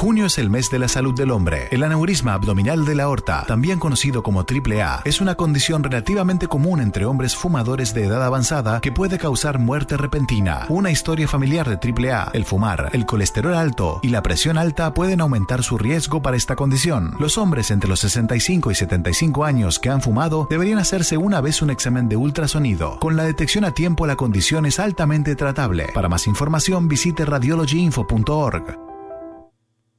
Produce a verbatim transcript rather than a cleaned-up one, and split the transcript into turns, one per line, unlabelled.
Junio es el mes de la salud del hombre. El aneurisma abdominal de la aorta, también conocido como triple A, es una condición relativamente común entre hombres fumadores de edad avanzada que puede causar muerte repentina. Una historia familiar de triple A, el fumar, el colesterol alto y la presión alta pueden aumentar su riesgo para esta condición. Los hombres entre los sesenta y cinco y setenta y cinco años que han fumado deberían hacerse una vez un examen de ultrasonido. Con la detección a tiempo, la condición es altamente tratable. Para más información, visite radiology info punto org.